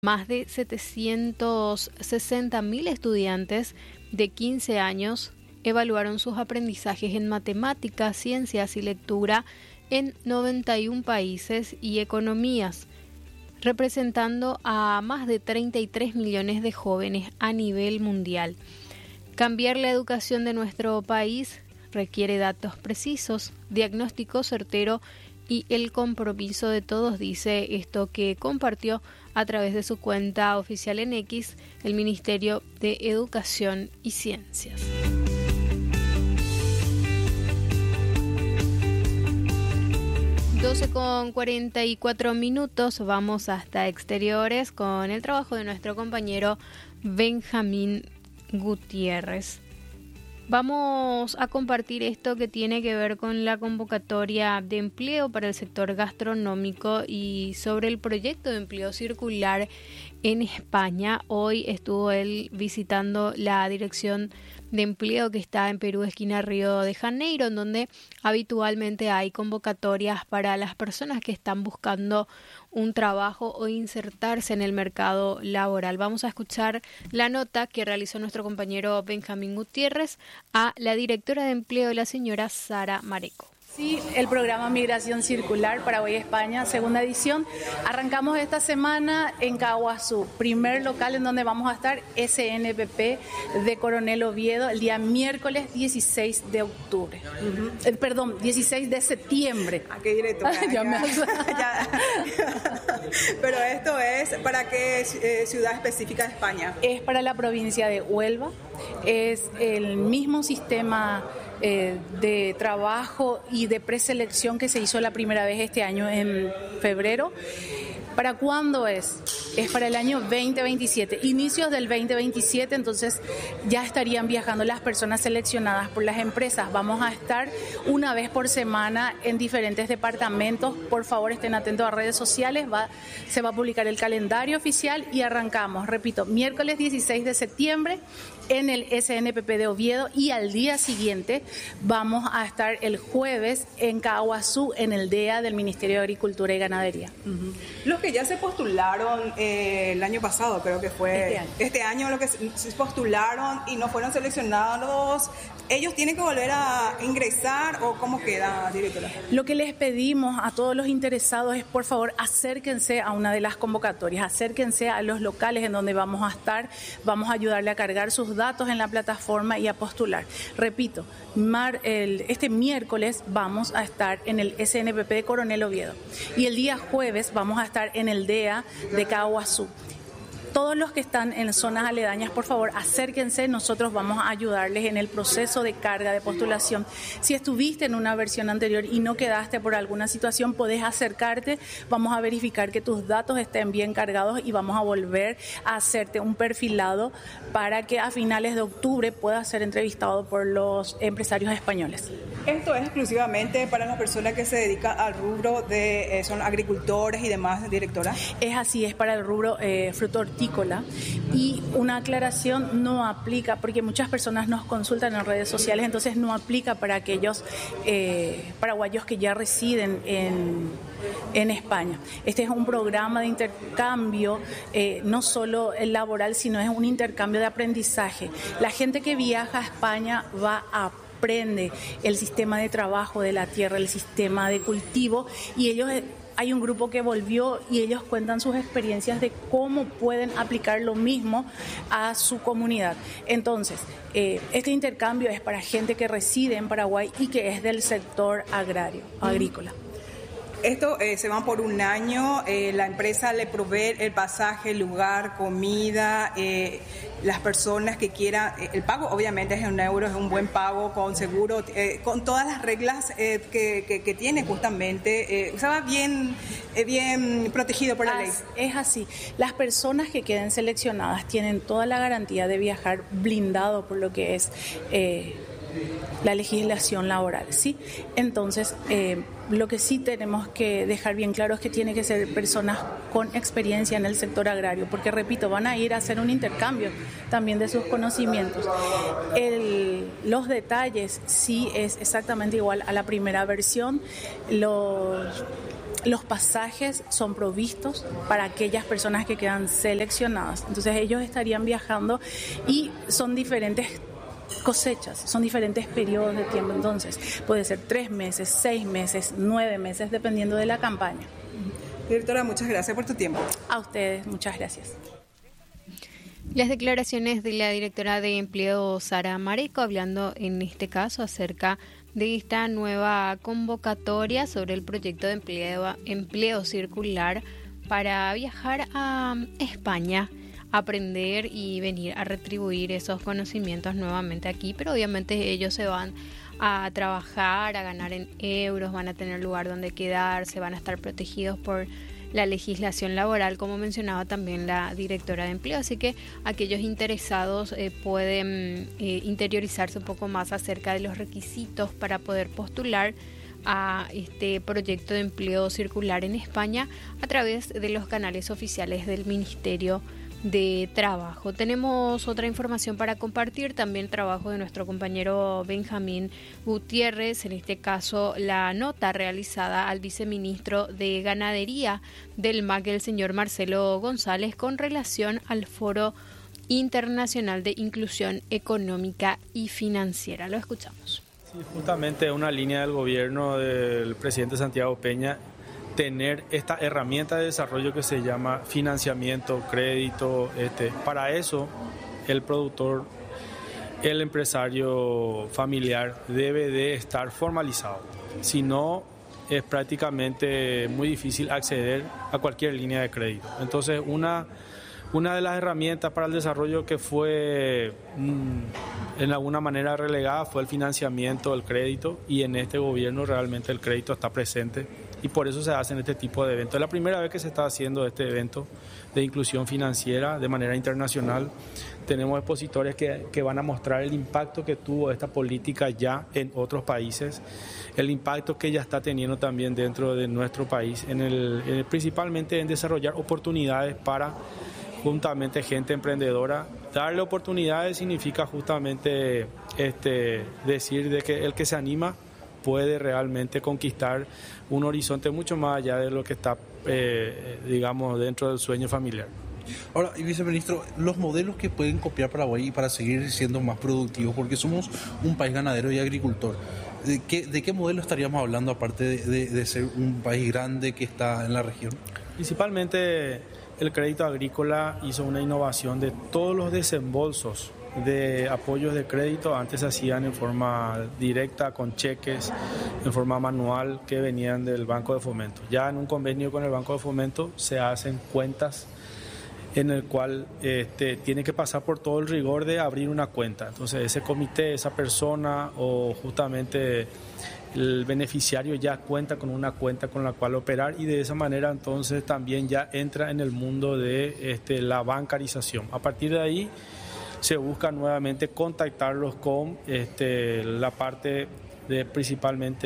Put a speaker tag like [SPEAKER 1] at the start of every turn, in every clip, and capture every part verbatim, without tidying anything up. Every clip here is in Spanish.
[SPEAKER 1] Más de setecientos sesenta mil estudiantes de quince años evaluaron sus aprendizajes en matemáticas, ciencias y lectura en noventa y un países y economías, representando a más de treinta y tres millones de jóvenes a nivel mundial. Cambiar la educación de nuestro país requiere datos precisos, diagnóstico certero y el compromiso de todos, dice esto que compartió a través de su cuenta oficial en X el Ministerio de Educación y Ciencias. doce con cuarenta y cuatro minutos, vamos hasta exteriores con el trabajo de nuestro compañero Benjamín Gutiérrez. Vamos a compartir esto que tiene que ver con la convocatoria de empleo para el sector gastronómico y sobre el proyecto de empleo circular en España. Hoy estuvo él visitando la dirección de empleo que está en Perú, esquina Río de Janeiro, en donde habitualmente hay convocatorias para las personas que están buscando un trabajo o insertarse en el mercado laboral. Vamos a escuchar la nota que realizó nuestro compañero Benjamín Gutiérrez a la directora de empleo, la señora Sara Mareco.
[SPEAKER 2] Sí, el programa Migración Circular Paraguay-España, segunda edición. Arrancamos esta semana en Caguazú, primer local en donde vamos a estar, S N P P de Coronel Oviedo, el día miércoles dieciséis de octubre. Uh-huh. eh, perdón, dieciséis de septiembre.
[SPEAKER 3] ¿A qué directo?
[SPEAKER 2] ya me...
[SPEAKER 3] ya. Pero esto es para qué eh, ciudad específica de España.
[SPEAKER 2] Es para la provincia de Huelva, es el mismo sistema Eh, de trabajo y de preselección que se hizo la primera vez este año en febrero. ¿Para cuándo es? Es para el año veinte veintisiete, inicios del veinte veintisiete, entonces ya estarían viajando las personas seleccionadas por las empresas. Vamos a estar una vez por semana en diferentes departamentos. Por favor, estén atentos a redes sociales, va, se va a publicar el calendario oficial y arrancamos, repito, miércoles dieciséis de septiembre en el S N P P de Oviedo y al día siguiente vamos a estar el jueves en Caguazú en el D E A del Ministerio de Agricultura y Ganadería.
[SPEAKER 3] Uh-huh. Los que ya se postularon eh, el año pasado, creo que fue
[SPEAKER 2] este año.
[SPEAKER 3] este año, los que se postularon y no fueron seleccionados, ¿ellos tienen que volver a ingresar o cómo queda, directora?
[SPEAKER 2] Lo que les pedimos a todos los interesados es, por favor, acérquense a una de las convocatorias, acérquense a los locales en donde vamos a estar, vamos a ayudarle a cargar sus datos en la plataforma y a postular. Repito, mar, el, este miércoles vamos a estar en el S N P P de Coronel Oviedo y el día jueves vamos a estar en el D E A de Caguazú. Todos los que están en zonas aledañas, por favor, acérquense, nosotros vamos a ayudarles en el proceso de carga de postulación. Si estuviste en una versión anterior y no quedaste por alguna situación, podés acercarte, vamos a verificar que tus datos estén bien cargados y vamos a volver a hacerte un perfilado para que a finales de octubre puedas ser entrevistado por los empresarios españoles.
[SPEAKER 3] Esto es exclusivamente para las personas que se dedican al rubro de, eh, son agricultores y demás, directora.
[SPEAKER 2] Es así, es para el rubro eh, fruto hortícola. Y una aclaración, no aplica, porque muchas personas nos consultan en redes sociales, entonces no aplica para aquellos eh, paraguayos que ya residen en, en España. Este es un programa de intercambio, eh, no solo el laboral, sino es un intercambio de aprendizaje. La gente que viaja a España va a aprende el sistema de trabajo de la tierra, el sistema de cultivo, y ellos, hay un grupo que volvió y ellos cuentan sus experiencias de cómo pueden aplicar lo mismo a su comunidad. Entonces, eh, este intercambio es para gente que reside en Paraguay y que es del sector agrario, agrícola.
[SPEAKER 3] Esto eh, se van por un año, eh, la empresa le provee el pasaje, el lugar, comida, eh, las personas que quieran, eh, el pago obviamente es en euro, es un buen pago con seguro, eh, con todas las reglas eh, que, que, que tiene justamente, eh, o sea, va bien, eh, bien protegido por la ley.
[SPEAKER 2] Es así, las personas que queden seleccionadas tienen toda la garantía de viajar blindado por lo que es eh, la legislación laboral, ¿sí? Entonces, eh, lo que sí tenemos que dejar bien claro es que tiene que ser personas con experiencia en el sector agrario, porque, repito, van a ir a hacer un intercambio también de sus conocimientos. El, los detalles sí es exactamente igual a la primera versión. Los los pasajes son provistos para aquellas personas que quedan seleccionadas. Entonces ellos estarían viajando y son diferentes cosechas, son diferentes periodos de tiempo. Entonces puede ser tres meses, seis meses, nueve meses, dependiendo de la campaña.
[SPEAKER 3] Directora, muchas gracias por tu tiempo.
[SPEAKER 2] A ustedes, muchas gracias.
[SPEAKER 1] Las declaraciones de la directora de Empleo, Sara Mareco, hablando en este caso acerca de esta nueva convocatoria sobre el proyecto de empleo, empleo circular para viajar a España, aprender y venir a retribuir esos conocimientos nuevamente aquí, pero obviamente ellos se van a trabajar, a ganar en euros, van a tener lugar donde quedarse, van a estar protegidos por la legislación laboral, como mencionaba también la directora de Empleo, así que aquellos interesados eh, pueden eh, interiorizarse un poco más acerca de los requisitos para poder postular a este proyecto de empleo circular en España a través de los canales oficiales del Ministerio de Trabajo. Tenemos otra información para compartir, también trabajo de nuestro compañero Benjamín Gutiérrez, en este caso la nota realizada al viceministro de Ganadería del M A C, el señor Marcelo González, con relación al Foro Internacional de Inclusión Económica y Financiera. Lo escuchamos.
[SPEAKER 4] Sí, justamente una línea del gobierno del presidente Santiago Peña, tener esta herramienta de desarrollo que se llama financiamiento, crédito. Este, para eso, el productor, el empresario familiar debe de estar formalizado. Si no, es prácticamente muy difícil acceder a cualquier línea de crédito. Entonces, una, una de las herramientas para el desarrollo que fue mmm, en alguna manera relegada fue el financiamiento, el crédito, y en este gobierno realmente el crédito está presente. Y por eso se hacen este tipo de eventos. Es la primera vez que se está haciendo este evento de inclusión financiera de manera internacional. Tenemos expositores que, que van a mostrar el impacto que tuvo esta política ya en otros países, el impacto que ya está teniendo también dentro de nuestro país, en el, en el, principalmente en desarrollar oportunidades para juntamente gente emprendedora. Darle oportunidades significa justamente este, decir de que el que se anima puede realmente conquistar un horizonte mucho más allá de lo que está, eh, digamos, dentro del sueño familiar.
[SPEAKER 5] Ahora, y viceministro, los modelos que pueden copiar Paraguay para seguir siendo más productivos, porque somos un país ganadero y agricultor, ¿de qué, de qué modelo estaríamos hablando aparte de, de, de ser un país grande que está en la región? Principalmente el crédito agrícola hizo una innovación de todos los desembolsos de apoyos de crédito. Antes se hacían en forma directa, con cheques, en forma manual, que venían del Banco de Fomento. Ya en un convenio con el Banco de Fomento se hacen cuentas en el cual este, tiene que pasar por todo el rigor de abrir una cuenta. Entonces ese comité, esa persona o justamente el beneficiario ya cuenta con una cuenta con la cual operar, y de esa manera entonces también ya entra en el mundo de este, la bancarización. A partir de ahí se busca nuevamente contactarlos con este, la parte de, principalmente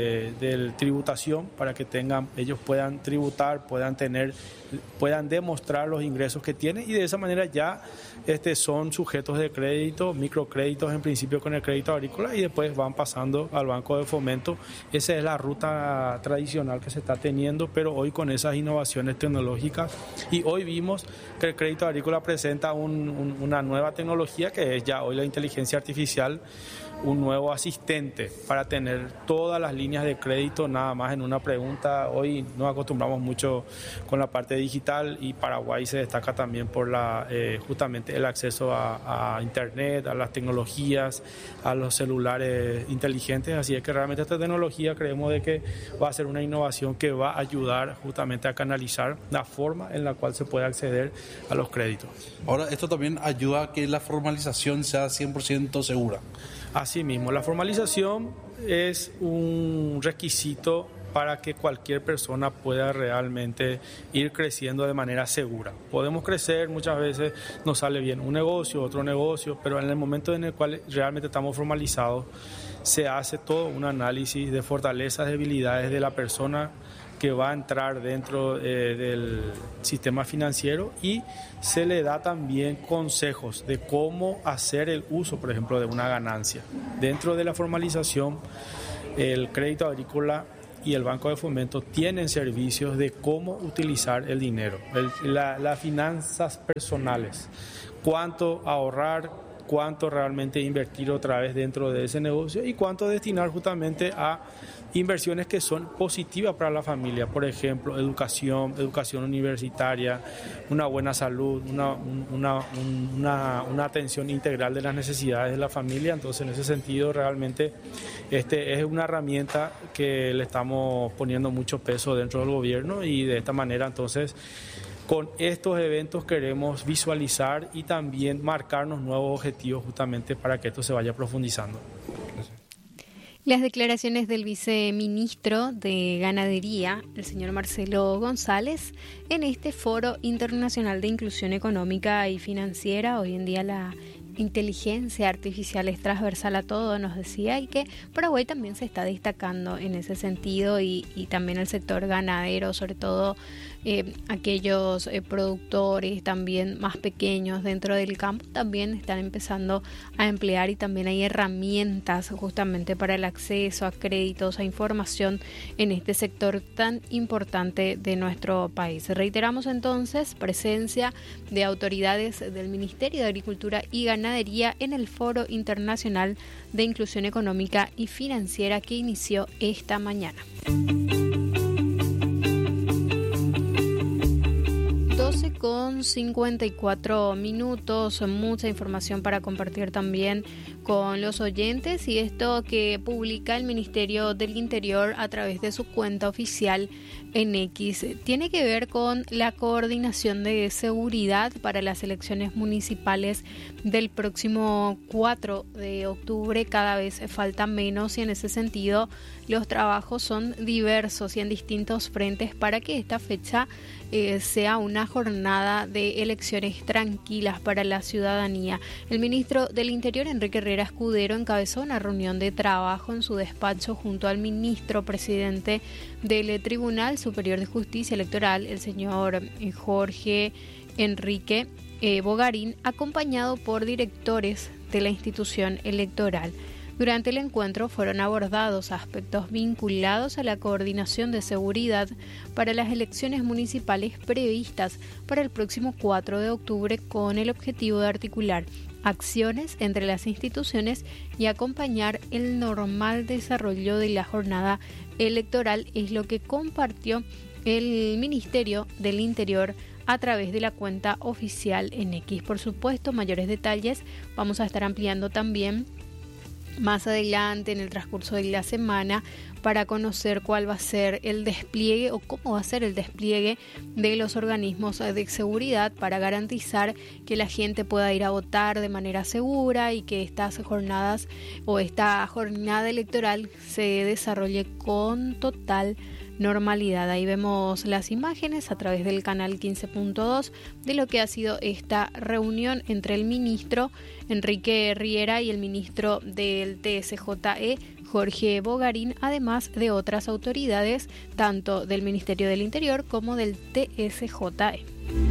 [SPEAKER 5] de tributación, para que tengan, ellos puedan tributar, puedan tener, puedan demostrar los ingresos que tienen, y de esa manera ya este, son sujetos de crédito, microcréditos en principio con el crédito agrícola, y después van pasando al Banco de Fomento. Esa es la ruta tradicional que se está teniendo, pero hoy con esas innovaciones tecnológicas, y hoy vimos que el crédito agrícola presenta un, un, una nueva tecnología, que es ya hoy la inteligencia artificial, un nuevo asistente para tener todas las líneas de crédito nada más en una pregunta. Hoy nos acostumbramos mucho con la parte digital, y Paraguay se destaca también por la eh, justamente el acceso a, a internet, a las tecnologías, a los celulares inteligentes. Así es que realmente esta tecnología creemos de que va a ser una innovación que va a ayudar justamente a canalizar la forma en la cual se puede acceder a los créditos. Ahora, esto también ayuda a que la formalización sea cien por ciento segura. Asimismo, la formalización es un requisito para que cualquier persona pueda realmente ir creciendo de manera segura. Podemos crecer, muchas veces nos sale bien un negocio, otro negocio, pero en el momento en el cual realmente estamos formalizados, se hace todo un análisis de fortalezas, debilidades de la persona que va a entrar dentro eh, del sistema financiero, y se le da también consejos de cómo hacer el uso, por ejemplo, de una ganancia. Dentro de la formalización, el crédito agrícola
[SPEAKER 4] y el Banco de Fomento tienen servicios de cómo utilizar el dinero, el, la, las finanzas personales, cuánto ahorrar, cuánto realmente invertir otra vez dentro de ese negocio y cuánto destinar justamente a inversiones que son positivas para la familia, por ejemplo, educación, educación universitaria, una buena salud, una, una, una, una atención integral de las necesidades de la familia. Entonces, en ese sentido, realmente este es una herramienta que le estamos poniendo mucho peso dentro del gobierno y de esta manera, entonces, con estos eventos queremos visualizar y también marcarnos nuevos objetivos justamente para que esto se vaya profundizando.
[SPEAKER 1] Las declaraciones del viceministro de Ganadería, el señor Marcelo González, en este Foro Internacional de Inclusión Económica y Financiera. Hoy en día la inteligencia artificial es transversal a todo, nos decía, y que Paraguay también se está destacando en ese sentido y, y también el sector ganadero, sobre todo eh, aquellos eh, productores también más pequeños dentro del campo también están empezando a emplear, y también hay herramientas justamente para el acceso a créditos, a información en este sector tan importante de nuestro país. Reiteramos entonces presencia de autoridades del Ministerio de Agricultura y Ganadería en el Foro Internacional de Inclusión Económica y Financiera que inició esta mañana. doce con cincuenta y cuatro minutos, mucha información para compartir también con los oyentes, y esto que publica el Ministerio del Interior a través de su cuenta oficial en X tiene que ver con la coordinación de seguridad para las elecciones municipales del próximo cuatro de octubre. Cada vez falta menos y en ese sentido los trabajos son diversos y en distintos frentes para que esta fecha eh, sea una jornada de elecciones tranquilas para la ciudadanía. El ministro del Interior, Enrique Herrera Escudero, encabezó una reunión de trabajo en su despacho junto al ministro presidente del Tribunal Superior de Justicia Electoral, el señor Jorge Enrique eh, Bogarín, acompañado por directores de la institución electoral. Durante el encuentro fueron abordados aspectos vinculados a la coordinación de seguridad para las elecciones municipales previstas para el próximo cuatro de octubre, con el objetivo de articular acciones entre las instituciones y acompañar el normal desarrollo de la jornada electoral, es lo que compartió el Ministerio del Interior a través de la cuenta oficial en X. Por supuesto, mayores detalles vamos a estar ampliando también más adelante en el transcurso de la semana para conocer cuál va a ser el despliegue o cómo va a ser el despliegue de los organismos de seguridad para garantizar que la gente pueda ir a votar de manera segura y que estas jornadas o esta jornada electoral se desarrolle con total normalidad. Ahí vemos las imágenes a través del canal quince punto dos de lo que ha sido esta reunión entre el ministro Enrique Riera y el ministro del T S J E, Jorge Bogarín, además de otras autoridades tanto del Ministerio del Interior como del T S J E.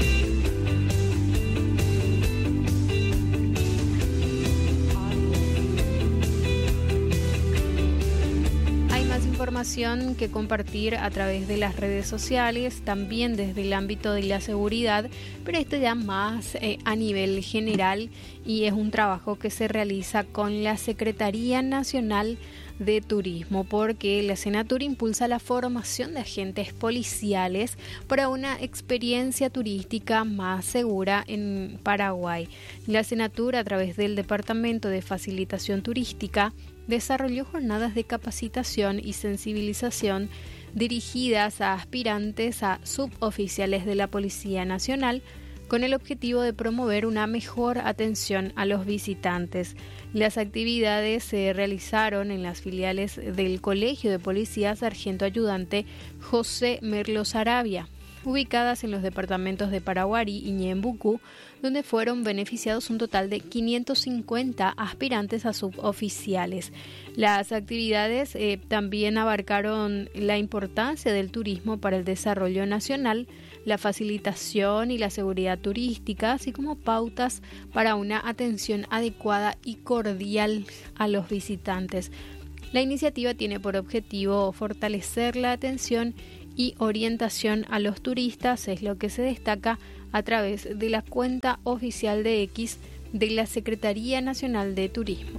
[SPEAKER 1] Información que compartir a través de las redes sociales, también desde el ámbito de la seguridad, pero esto ya más eh, a nivel general, y es un trabajo que se realiza con la Secretaría Nacional de Turismo, porque la Senatur impulsa la formación de agentes policiales para una experiencia turística más segura en Paraguay. La Senatur, a través del Departamento de Facilitación Turística, desarrolló jornadas de capacitación y sensibilización dirigidas a aspirantes a suboficiales de la Policía Nacional con el objetivo de promover una mejor atención a los visitantes. Las actividades se realizaron en las filiales del Colegio de Policía Sargento Ayudante José Merlo Sarabia, ubicadas en los departamentos de Paraguarí y Ñembucú, donde fueron beneficiados un total de quinientos cincuenta aspirantes a suboficiales. Las actividades eh, también abarcaron la importancia del turismo para el desarrollo nacional, la facilitación y la seguridad turística, así como pautas para una atención adecuada y cordial a los visitantes. La iniciativa tiene por objetivo fortalecer la atención y orientación a los turistas, es lo que se destaca a través de la cuenta oficial de X de la Secretaría Nacional de Turismo.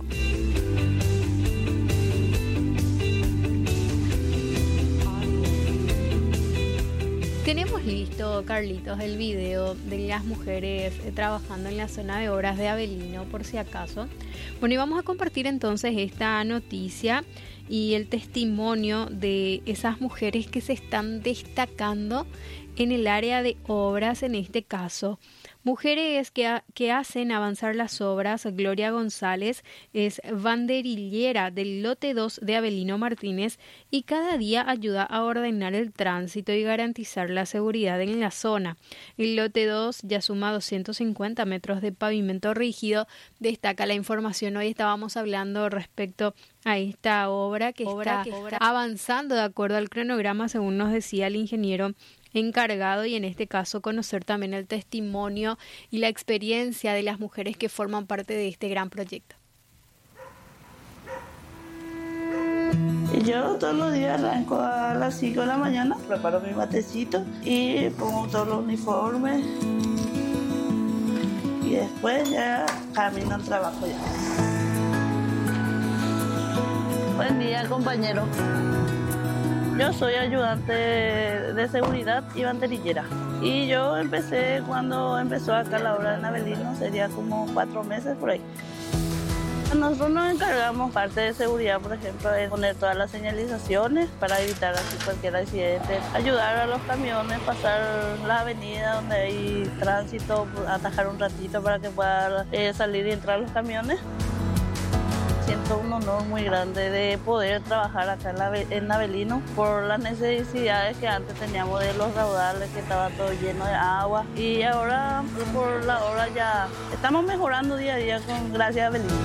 [SPEAKER 1] Tenemos listo, Carlitos, el video de las mujeres trabajando en la zona de obras de Avelino, por si acaso. Bueno, y vamos a compartir entonces esta noticia y el testimonio de esas mujeres que se están destacando en el área de obras, en este caso. Mujeres que, ha, que hacen avanzar las obras. Gloria González es banderillera del lote dos de Avelino Martínez y cada día ayuda a ordenar el tránsito y garantizar la seguridad en la zona. El lote dos ya suma doscientos cincuenta metros de pavimento rígido. Destaca la información. Hoy estábamos hablando respecto a esta obra que, obra, está, que está avanzando de acuerdo al cronograma, según nos decía el ingeniero encargado, y en este caso conocer también el testimonio y la experiencia de las mujeres que forman parte de este gran proyecto.
[SPEAKER 6] Yo todos los días arranco a las cinco de la mañana, preparo mi matecito y pongo todos los uniformes y después ya camino al trabajo ya. Buen día, compañero. Yo soy ayudante de seguridad y banderillera. Y yo empecé cuando empezó acá la obra en Avelino, sería como cuatro meses por ahí. Nosotros nos encargamos parte de seguridad, por ejemplo, de poner todas las señalizaciones para evitar así cualquier accidente, ayudar a los camiones, pasar la avenida donde hay tránsito, atajar un ratito para que puedan eh, salir y entrar los camiones. Siento un honor muy grande de poder trabajar acá en, la, en Avelino por las necesidades que antes teníamos de los raudales, que estaba todo lleno de agua, y ahora por la obra ya estamos mejorando día a día con gracias a Avelino.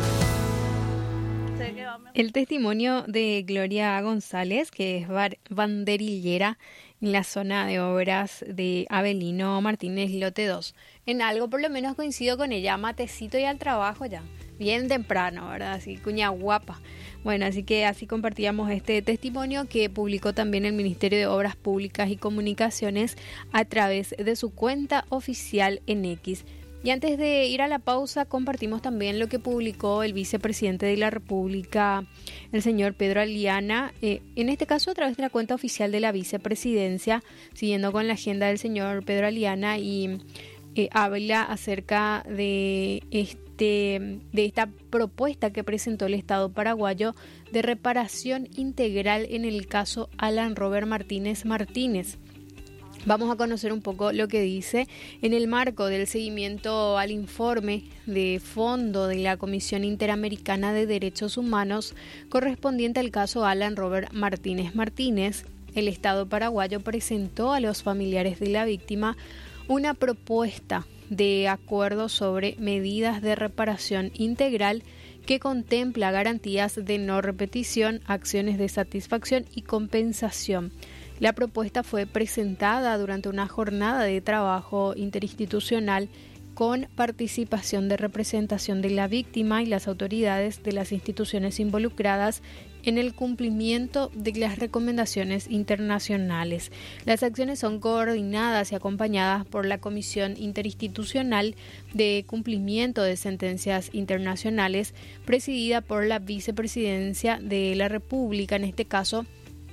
[SPEAKER 1] El testimonio de Gloria González, que es banderillera en la zona de obras de Avelino Martínez, lote dos. En algo por lo menos coincido con ella, matecito y al trabajo ya. Bien temprano, ¿verdad? Así, cuña guapa. Bueno, así que así compartíamos este testimonio que publicó también el Ministerio de Obras Públicas y Comunicaciones a través de su cuenta oficial en X. Y antes de ir a la pausa, compartimos también lo que publicó el vicepresidente de la República, el señor Pedro Aliana, eh, en este caso a través de la cuenta oficial de la vicepresidencia, siguiendo con la agenda del señor Pedro Aliana, y eh, habla acerca de este De, de esta propuesta que presentó el Estado paraguayo de reparación integral en el caso Alan Robert Martínez Martínez. Vamos a conocer un poco lo que dice en el marco del seguimiento al informe de fondo de la Comisión Interamericana de Derechos Humanos correspondiente al caso Alan Robert Martínez Martínez. El Estado paraguayo presentó a los familiares de la víctima una propuesta de acuerdo sobre medidas de reparación integral que contempla garantías de no repetición, acciones de satisfacción y compensación. La propuesta fue presentada durante una jornada de trabajo interinstitucional con participación de representación de la víctima y las autoridades de las instituciones involucradas en el cumplimiento de las recomendaciones internacionales. Las acciones son coordinadas y acompañadas por la Comisión Interinstitucional de Cumplimiento de Sentencias Internacionales, presidida por la Vicepresidencia de la República, en este caso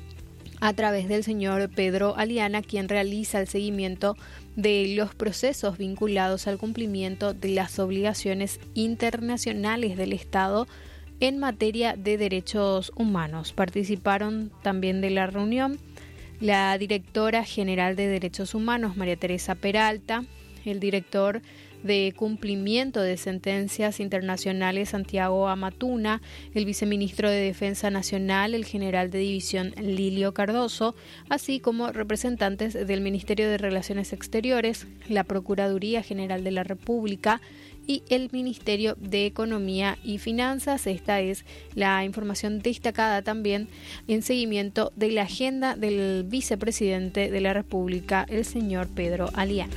[SPEAKER 1] a través del señor Pedro Aliana, quien realiza el seguimiento de los procesos vinculados al cumplimiento de las obligaciones internacionales del Estado en materia de derechos humanos. Participaron también de la reunión la directora general de Derechos Humanos, María Teresa Peralta, el director de Cumplimiento de Sentencias Internacionales, Santiago Amatuna, el viceministro de Defensa Nacional, el general de división Lilio Cardoso, así como representantes del Ministerio de Relaciones Exteriores, la Procuraduría General de la República y el Ministerio de Economía y Finanzas. Esta es la información destacada también en seguimiento de la agenda del vicepresidente de la República, el señor Pedro Aliana.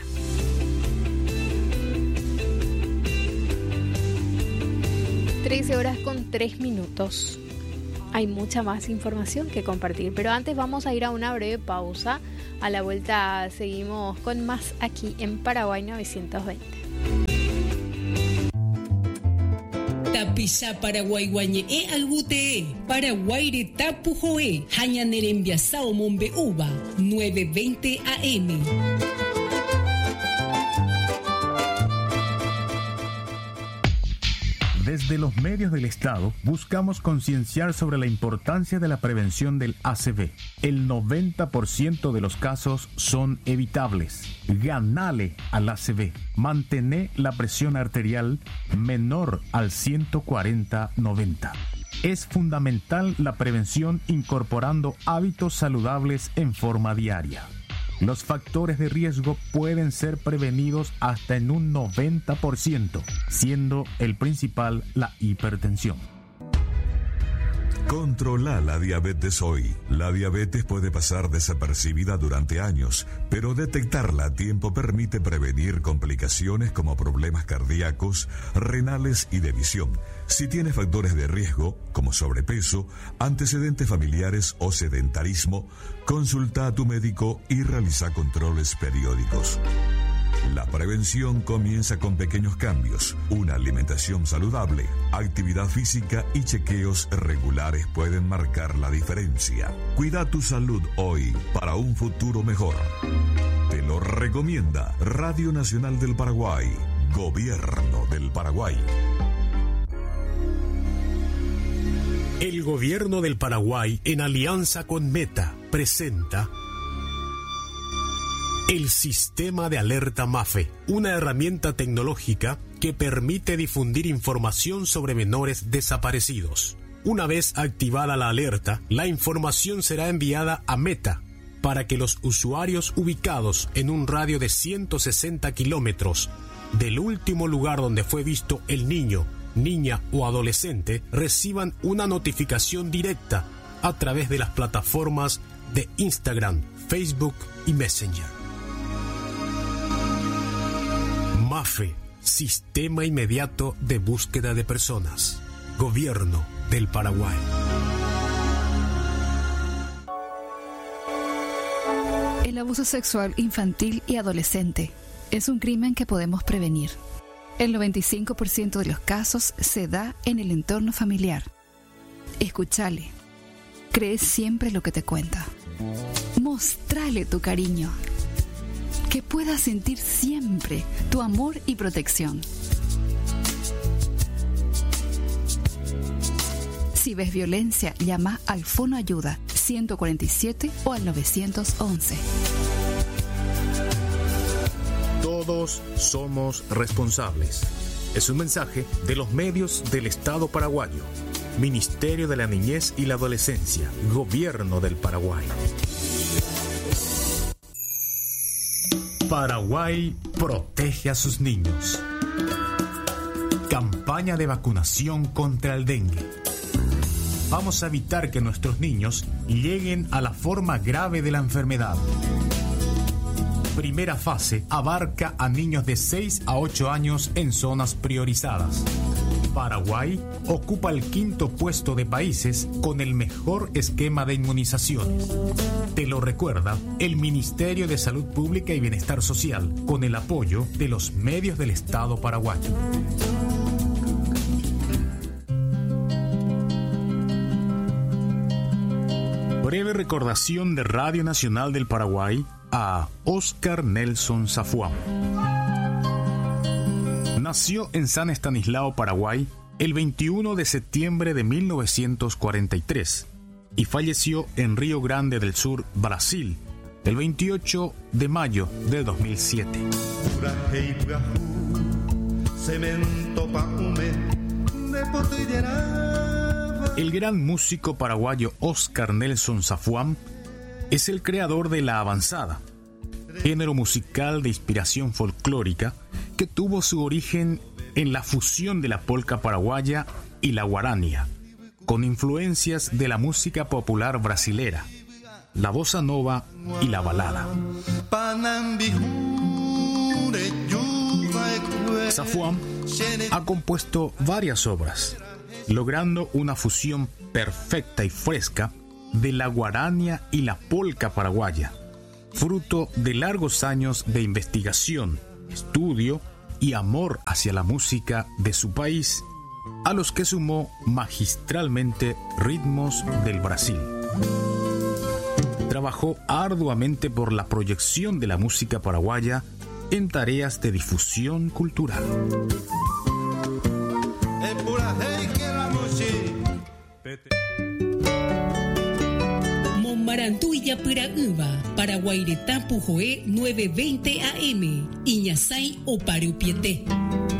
[SPEAKER 1] trece horas con tres minutos. hay mucha más información que compartir. Pero antes vamos a ir a una breve pausa. A la vuelta seguimos con más aquí en Paraguay novecientos veinte.
[SPEAKER 7] Tapisa Paraguay guañe e albute Paraguay de tapu joe hañanerembia sao mombe uva nueve veinte A M.
[SPEAKER 8] Desde los medios del Estado buscamos concienciar sobre la importancia de la prevención del A C V. El noventa por ciento de los casos son evitables. Ganale al A C V. Mantener la presión arterial menor al ciento cuarenta noventa. Es fundamental la prevención incorporando hábitos saludables en forma diaria. Los factores de riesgo pueden ser prevenidos hasta en un noventa por ciento, siendo el principal la hipertensión.
[SPEAKER 9] Controla la diabetes hoy. La diabetes puede pasar desapercibida durante años, pero detectarla a tiempo permite prevenir complicaciones como problemas cardíacos, renales y de visión. Si tienes factores de riesgo, como sobrepeso, antecedentes familiares o sedentarismo, consulta a tu médico y realiza controles periódicos. La prevención comienza con pequeños cambios. Una alimentación saludable, actividad física y chequeos regulares pueden marcar la diferencia. Cuida tu salud hoy para un futuro mejor. Te lo recomienda Radio Nacional del Paraguay, Gobierno del Paraguay.
[SPEAKER 10] El Gobierno del Paraguay, en alianza con Meta, presenta el Sistema de Alerta MAFE, una herramienta tecnológica que permite difundir información sobre menores desaparecidos. Una vez activada la alerta, la información será enviada a Meta para que los usuarios ubicados en un radio de ciento sesenta kilómetros del último lugar donde fue visto el niño, niña o adolescente reciban una notificación directa a través de las plataformas de Instagram, Facebook y Messenger. MAFE, Sistema Inmediato de Búsqueda de Personas. Gobierno del Paraguay.
[SPEAKER 11] El abuso sexual infantil y adolescente es un crimen que podemos prevenir. El noventa y cinco por ciento de los casos se da en el entorno familiar. Escúchale. Cree siempre lo que te cuenta. Mostrale tu cariño. Que pueda sentir siempre tu amor y protección. Si ves violencia, llama al Fono Ayuda ciento cuarenta y siete o al nueve once.
[SPEAKER 8] Todos somos responsables. Es un mensaje de los medios del Estado paraguayo. Ministerio de la Niñez y la Adolescencia. Gobierno del Paraguay. Paraguay protege a sus niños. Campaña de vacunación contra el dengue. Vamos a evitar que nuestros niños lleguen a la forma grave de la enfermedad. Primera fase abarca a niños de seis a ocho años en zonas priorizadas. Paraguay ocupa el quinto puesto de países con el mejor esquema de inmunización. Te lo recuerda el Ministerio de Salud Pública y Bienestar Social, con el apoyo de los medios del Estado paraguayo. Breve recordación de Radio Nacional del Paraguay a Oscar Nelson Safuam. Nació en San Estanislao, Paraguay, el veintiuno de septiembre de mil novecientos cuarenta y tres y falleció en Río Grande del Sur, Brasil, el veintiocho de mayo de dos mil siete. El gran músico paraguayo Oscar Nelson Safuam es el creador de la avanzada, género musical de inspiración folclórica que tuvo su origen en la fusión de la polca paraguaya y la guarania, con influencias de la música popular brasilera, la bossa nova y la balada. Safuam ha compuesto varias obras. logrando una fusión perfecta y fresca de la guarania y la polca paraguaya, fruto de largos años de investigación, estudio y amor hacia la música de su país, a los que sumó magistralmente ritmos del Brasil. Trabajó arduamente por la proyección de la música paraguaya en tareas de difusión cultural.
[SPEAKER 7] Monmarantuya Piraúba, Paraguairetapu Joé nueve veinte A M, Iñasai o Pariupiete.